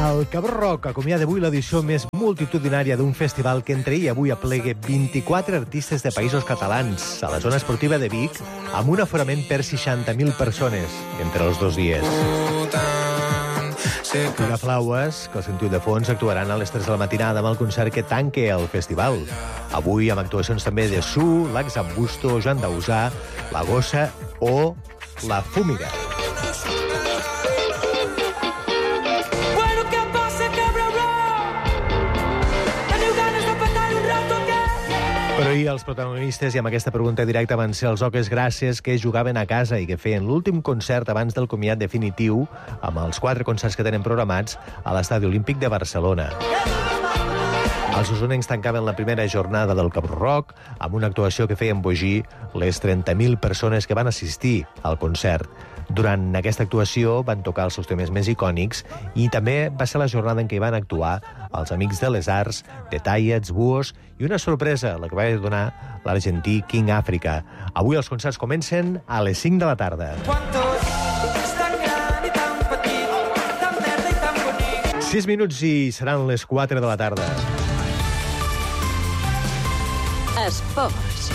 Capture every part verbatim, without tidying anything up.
El Cabró Rock acomiada avui l'edició més multitudinària d'un festival que entre ahir i avui aplega vint-i-quatre artistes de països catalans a la zona esportiva de Vic, amb un aforament per seixanta mil persones entre els dos dies. Pigaflaues, que el sentiu de fons, actuaran a les tres de la matinada amb el concert que tanque el festival. Avui amb actuacions també de Su, l'Axambusto, Joan Dausà, La Gossa o La Fúmiga. Però ahir els protagonistes, i amb aquesta pregunta directa, van ser els Oques Grasses, que jugaven a casa i que feien l'últim concert abans del comiat definitiu amb els quatre concerts que tenen programats a l'Estadi Olímpic de Barcelona. Els osonencs tancaven la primera jornada del Cabró Rock amb una actuació que feia embogir les trenta mil persones que van assistir al concert. Durant aquesta actuació van tocar els seus temes més icònics i també va ser la jornada en què hi van actuar els Amics de les Arts, The Tallets, Buos i una sorpresa, la que va donar l'argentí King Africa. Avui els concerts comencen a les cinc de la tarda. sis minuts i seran les quatre de la tarda. Esports.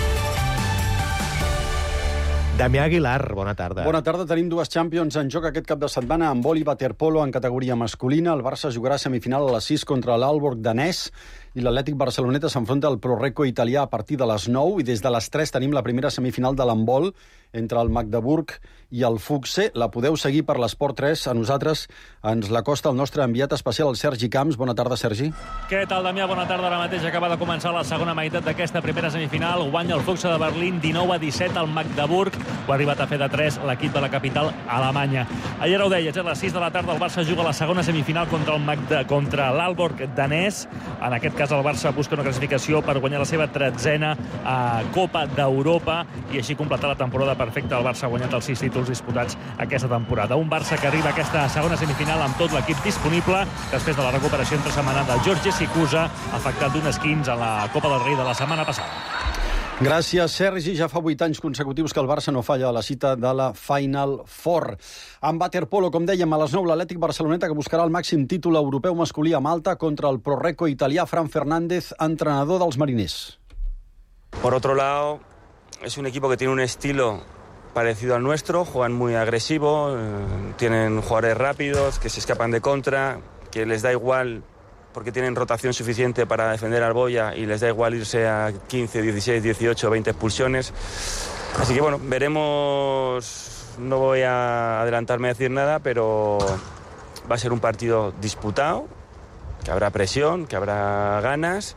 Damià Aguilar, bona tarda. Bona tarda. Tenim dues Champions en joc aquest cap de setmana amb vòlei waterpolo en categoria masculina. El Barça jugarà semifinal a les sis contra l'Aalborg danès i l'Atlètic Barceloneta s'enfronta al Pro-Reco italià a partir de les nou i des de les tres tenim la primera semifinal de l'handbol entre el Magdeburg i el Fuxe. La podeu seguir per l'Esport tres. A nosaltres ens la costa el nostre enviat especial, el Sergi Camps. Bona tarda, Sergi. Què tal, Damià? Bona tarda. Ara mateix acaba de començar la segona meitat d'aquesta primera semifinal. Guanya el Fuxe de Berlín dinou a disset al Magdeburg. Ho ha arribat a fer de tres l'equip de la capital alemanya. Ahir ho deies, a les sis de la tarda el Barça juga la segona semifinal contra el Magde, contra l'Aalborg danès. En aquest cas el Barça busca una classificació per guanyar la seva tretzena a Copa d'Europa i així completar la temporada perfecta. El Barça ha guanyat els sis títols disputats aquesta temporada. Un Barça que arriba a aquesta segona semifinal amb tot l'equip disponible després de la recuperació entre setmana de George Sikusa, afectat d'un esquinç a la Copa del Rei de la setmana passada. Gràcies, Sergi. Ja fa vuit anys consecutius que el Barça no falla a la cita de la Final Four. En waterpolo, com dèiem, a les nou l'Atlètic Barceloneta, que buscarà el màxim títol europeu masculí a Malta contra el Pro-Reco italià. Fran Fernández, entrenador dels mariners. Por otro lado, es un equipo que tiene un estilo parecido al nuestro, juegan muy agresivo, eh, tienen jugadores rápidos, que se escapan de contra, que les da igual porque tienen rotación suficiente para defender al Boya y les da igual irse a quince, dieciséis, dieciocho, veinte expulsiones. Así que bueno, veremos, no voy a adelantarme a decir nada, pero va a ser un partido disputado, que habrá presión, que habrá ganas,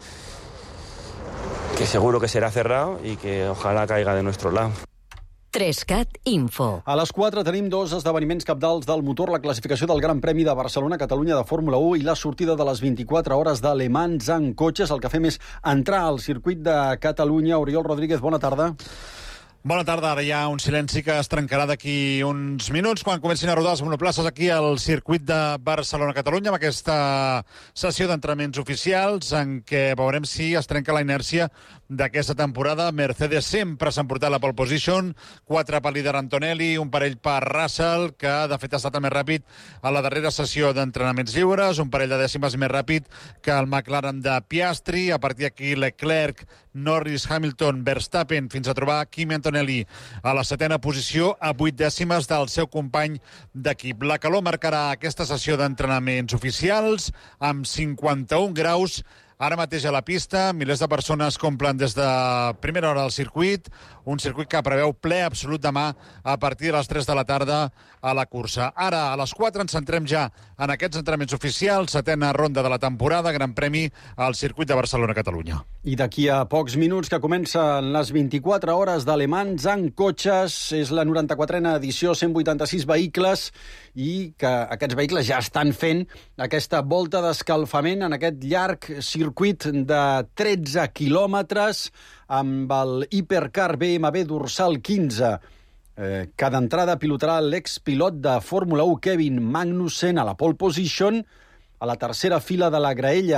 que seguro que será cerrado y que ojalá caiga de nuestro lado. Trescat Info. A les quatre tenim dos esdeveniments capdals del motor, la classificació del Gran Premi de Barcelona-Catalunya de Fórmula u i la sortida de les vint-i-quatre hores de Le Mans en cotxes. El que fem és entrar al circuit de Catalunya. Oriol Rodríguez, bona tarda. Bona tarda. Ara hi ha un silenci que es trencarà d'aquí uns minuts quan comencin a rodar les monoplaces aquí al circuit de Barcelona-Catalunya amb aquesta sessió d'entrenaments oficials en què veurem si es trenca la inèrcia d'aquesta temporada. Mercedes sempre s'ha emportat la pole position, quatre per líder Antonelli, un parell per Russell, que de fet ha estat el més ràpid a la darrera sessió d'entrenaments lliures, un parell de dècimes més ràpid que el McLaren de Piastri. A partir d'aquí Leclerc, Norris, Hamilton, Verstappen, fins a trobar Kimi Antonelli a la setena posició, a vuit dècimes del seu company d'equip. La calor marcarà aquesta sessió d'entrenaments oficials amb cinquanta-un graus. Ara mateix a la pista, milers de persones complen des de primera hora del circuit, un circuit que preveu ple absolut demà a partir de les tres de la tarda a la cursa. Ara, a les quatre, ens centrem ja en aquests entrenaments oficials, setena ronda de la temporada, Gran Premi al circuit de Barcelona-Catalunya. I d'aquí a pocs minuts que comencen les vint-i-quatre hores de Le Mans en cotxes, és la noranta-quatrena edició, cent vuitanta-sis vehicles, i que aquests vehicles ja estan fent aquesta volta d'escalfament en aquest llarg circuit de tretze quilòmetres amb el Hipercar B M W dorsal quinze. Eh, cada entrada pilotarà l'expilot de Fórmula u Kevin Magnussen a la pole position. A la tercera fila de la graella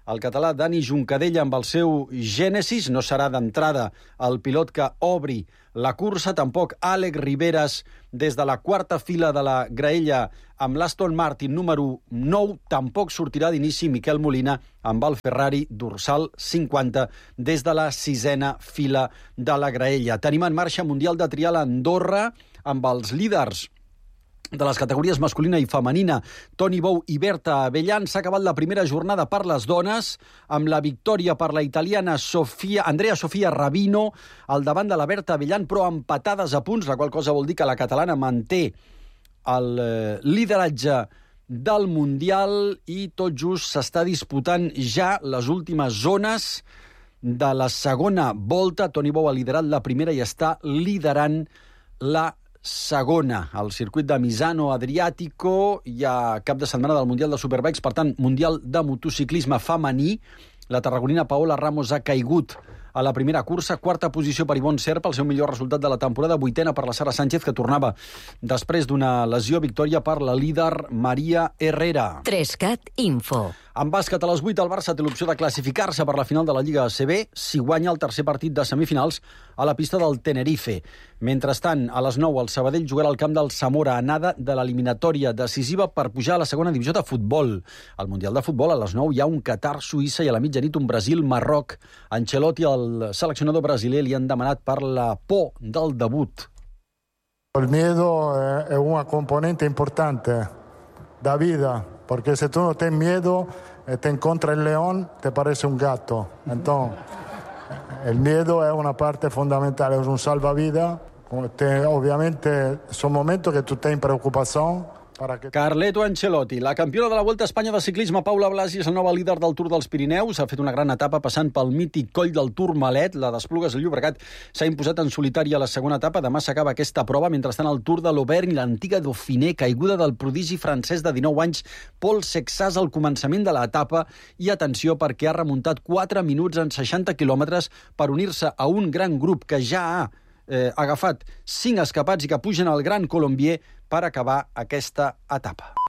el català Dani Juncadella amb el seu Genesis. No serà d'entrada el pilot que obri la cursa, tampoc Àlex Riveras des de la quarta fila de la graella amb l'Aston Martin número nou, tampoc sortirà d'inici Miquel Molina amb el Ferrari dorsal cinquanta des de la sisena fila de la graella. Tenim en marxa Mundial de Trial a Andorra amb els líders de les categories masculina i femenina, Toni Bou i Berta Abellan. S'ha acabat la primera jornada per les dones, amb la victòria per la italiana Sofia, Andrea Sofia Rabino, al davant de la Berta Abellan, però empatades a punts, la qual cosa vol dir que la catalana manté el eh, lideratge del Mundial i tot just s'està disputant ja les últimes zones de la segona volta. Toni Bou ha liderat la primera i està liderant la segona. Al circuit de Misano Adriàtico hi ha cap de setmana del Mundial de Superbikes, per tant, Mundial de motociclisme femení. La tarragonina Paola Ramos ha caigut a la primera cursa, quarta posició per Ivonne Serpa, el seu millor resultat de la temporada, vuitena per la Sara Sánchez, que tornava després d'una lesió, victòria per la líder Maria Herrera. Trescat Info. En bàsquet, a les vuit, el Barça té l'opció de classificar-se per la final de la Lliga A C B si guanya el tercer partit de semifinals a la pista del Tenerife. Mentrestant, a les nou, el Sabadell jugarà al camp del Zamora a nada de l'eliminatòria decisiva per pujar a la segona divisió de futbol. Al Mundial de Futbol, a les nou, hi ha un Qatar-Suïssa i a la mitjanit un Brasil-Marroc. Ancelotti i el seleccionador brasiler li han demanat per la por del debut. El miedo es una componente importante de la vida, porque si tú no tienes miedo, te encuentra el león, te parece un gato. Entonces, el miedo es una parte fundamental, es un salvavidas. Obviamente, son momentos que tú tienes preocupación. Para que... Carleto Ancelotti, la campiona de la Volta a Espanya de ciclisme, Paula Blasi, és el nova líder del Tour dels Pirineus. Ha fet una gran etapa passant pel mític coll del Tourmalet. La d'Esplugues de Llobregat s'ha imposat en solitari a la segona etapa. Demà s'acaba aquesta prova. Mentrestant, el Tour de l'Auvergne i l'antiga Dauphiné, caiguda del prodigi francès de dinou anys, Paul Sexas, al començament de l'etapa. I atenció, perquè ha remuntat quatre minuts en seixanta quilòmetres per unir-se a un gran grup que ja ha eh, agafat cinc escapats i que pugen al Gran Colombier per acabar aquesta etapa.